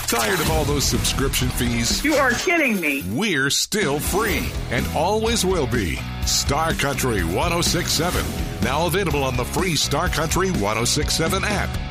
Tired of all those subscription fees? You are kidding me. We're still free and always will be. Star Country 106.7. Now available on the free Star Country 106.7 app